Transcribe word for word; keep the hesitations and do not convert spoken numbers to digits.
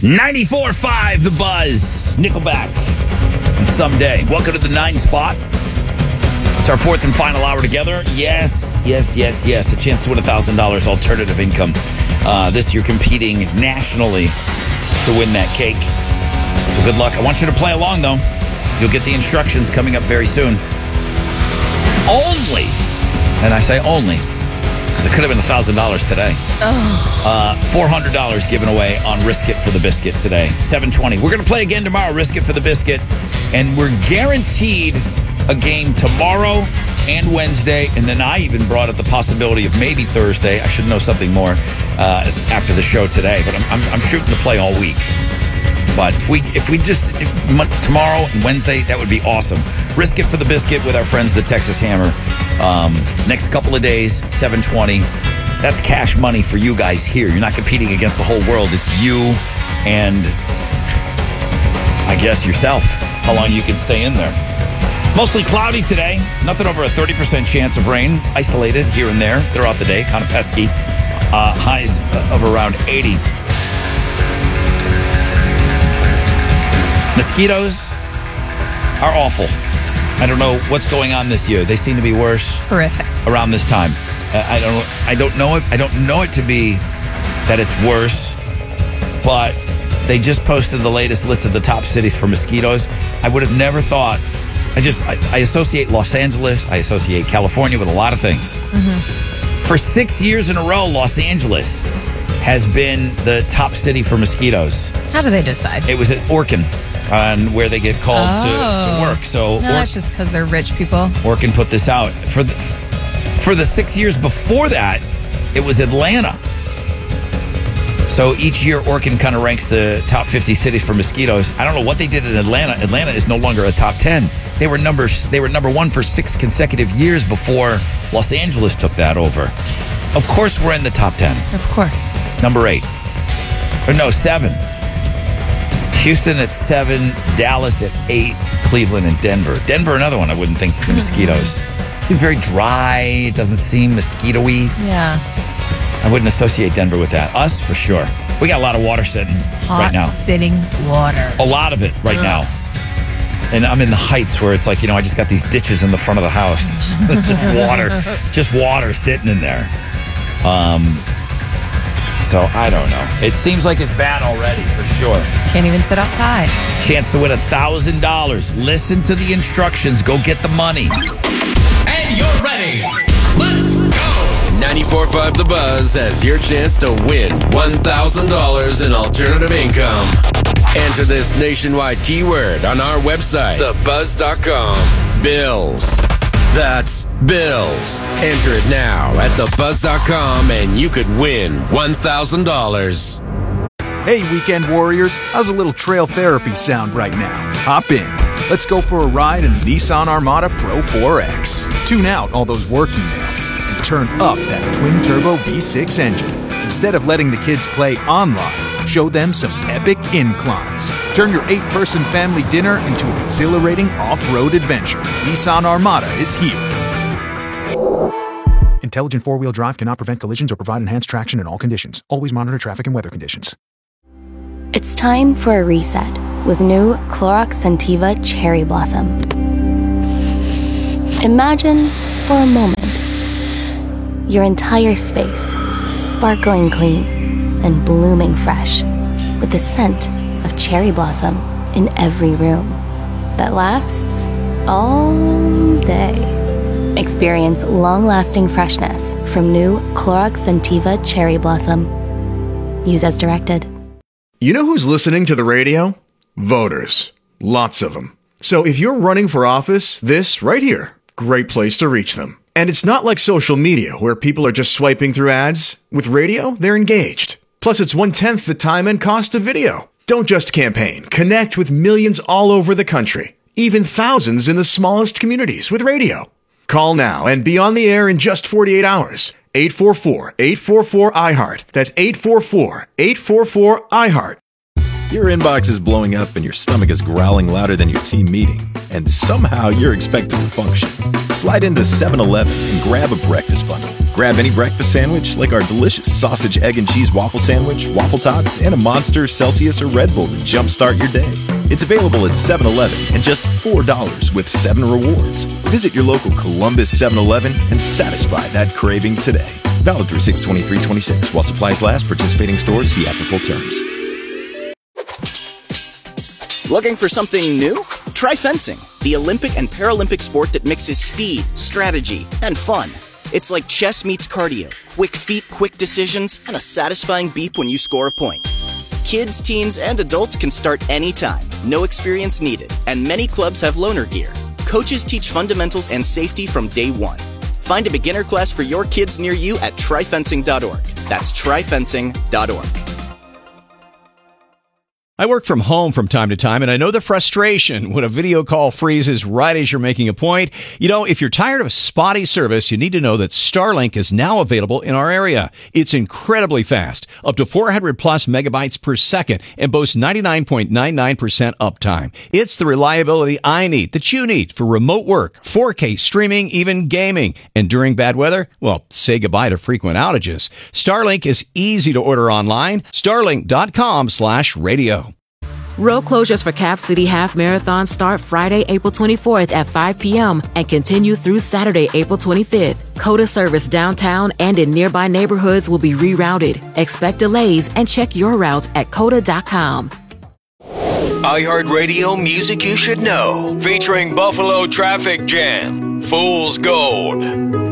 ninety-four point five The Buzz. Nickelback. And Someday. Welcome to the nine spot. It's our fourth and final hour together. Yes, yes, yes, yes. A chance to win one thousand dollars alternative income. Uh, this year competing nationally to win that cake. So good luck. I want you to play along, though. You'll get the instructions coming up very soon. Only, and I say only, because it could have been one thousand dollars today. Uh, four hundred dollars given away on Risk It for the Biscuit today. seven twenty. We're going to play again tomorrow, Risk It for the Biscuit. And we're guaranteed a game tomorrow and Wednesday. And then I even brought up the possibility of maybe Thursday. I should know something more uh, after the show today. But I'm, I'm, I'm shooting to play all week. But if we if we just if, tomorrow and Wednesday, that would be awesome. Risk It for the Biscuit with our friends, the Texas Hammer. Um, next couple of days, seven twenty. That's cash money for you guys here. You're not competing against the whole world. It's you and, I guess, yourself. How long you can stay in there. Mostly cloudy today. Nothing over a thirty percent chance of rain. Isolated here and there throughout the day. Kind of pesky. Uh, highs of around eighty. Mosquitoes are awful. I don't know what's going on this year. They seem to be worse. Horrific. Around this time. Uh, I don't. I don't know it. I don't know it to be that it's worse. But they just posted the latest list of the top cities for mosquitoes. I would have never thought. I just. I, I associate Los Angeles. I associate California with a lot of things. Mm-hmm. For six years in a row, Los Angeles has been the top city for mosquitoes. How do they decide? It was at Orkin. On where they get called oh. to, to work. So no, that's just because they're rich people. Orkin put this out. For the, for the six years before that, it was Atlanta. So each year, Orkin kind of ranks the top fifty cities for mosquitoes. I don't know what they did in Atlanta. Atlanta is no longer a top ten. They were numbers. They were number one for six consecutive years before Los Angeles took that over. Of course, we're in the top ten. Of course. Number eight. Or no, seven. Houston at seven, Dallas at eight, Cleveland and Denver. Denver, another one I wouldn't think the mosquitoes. It seems very dry. It doesn't seem mosquito-y. Yeah. I wouldn't associate Denver with that. Us, for sure. We got a lot of water sitting Hot right now. sitting water. A lot of it right Ugh. now. And I'm in the Heights where it's like, you know, I just got these ditches in the front of the house. just water. Just water sitting in there. Um... So, I don't know. It seems like it's bad already, for sure. Can't even sit outside. Chance to win one thousand dollars. Listen to the instructions. Go get the money. And you're ready. Let's go. ninety-four point five The Buzz has your chance to win one thousand dollars in alternative income. Enter this nationwide keyword on our website, the buzz dot com. Bills. That's bills. Enter it now at the buzz dot com and you could win one thousand dollars. Hey, weekend warriors. How's a little trail therapy sound right now? Hop in. Let's go for a ride in the Nissan Armada Pro four X. Tune out all those work emails and turn up that twin-turbo V six engine. Instead of letting the kids play online, show them some epic inclines. Turn your eight-person family dinner into an exhilarating off-road adventure. Nissan Armada is here. Intelligent four-wheel drive cannot prevent collisions or provide enhanced traction in all conditions. Always monitor traffic and weather conditions. It's time for a reset with new Clorox Scentiva Cherry Blossom. Imagine, for a moment, your entire space sparkling clean and blooming fresh with the scent of cherry blossom in every room that lasts all day. Experience long-lasting freshness from new Clorox Scentiva Cherry Blossom. Use as directed. You know who's listening to the radio? Voters. Lots of them. So if you're running for office, this right here, great place to reach them. And it's not like social media where people are just swiping through ads. With radio, they're engaged. Plus, it's one-tenth the time and cost of video. Don't just campaign. Connect with millions all over the country. Even thousands in the smallest communities with radio. Call now and be on the air in just forty-eight hours. eight four four, eight four four, I heart. That's eight four four, eight four four, I heart. Your inbox is blowing up and your stomach is growling louder than your team meeting. and somehow you're expected to function. Slide into seven eleven and grab a breakfast bundle. Grab any breakfast sandwich like our delicious sausage, egg, and cheese waffle sandwich, waffle tots, and a Monster, Celsius, or Red Bull to jumpstart your day. It's available at seven eleven and just four dollars with seven rewards. Visit your local Columbus seven eleven and satisfy that craving today. Valid through six twenty-three twenty-six while supplies last. Participating stores, see app for full terms. Looking for something new? Try fencing, the Olympic and Paralympic sport that mixes speed, strategy, and fun. It's like chess meets cardio, quick feet, quick decisions, and a satisfying beep when you score a point. Kids, teens, and adults can start anytime, no experience needed, and many clubs have loaner gear. Coaches teach fundamentals and safety from day one. Find a beginner class for your kids near you at try fencing dot org. That's try fencing dot org. I work from home from time to time, and I know the frustration when a video call freezes right as you're making a point. You know, if you're tired of spotty service, you need to know that Starlink is now available in our area. It's incredibly fast, up to four hundred plus megabytes per second, and boasts ninety-nine point nine nine percent uptime. It's the reliability I need, that you need, for remote work, four K streaming, even gaming. And during bad weather, well, say goodbye to frequent outages. Starlink is easy to order online. Starlink dot com slash radio. Road closures for Cap City Half Marathon start Friday, April twenty-fourth at five p.m. and continue through Saturday, April twenty-fifth. COTA service downtown and in nearby neighborhoods will be rerouted. Expect delays and check your route at cota dot com. iHeartRadio Music You Should Know, featuring Buffalo Traffic Jam, Fool's Gold.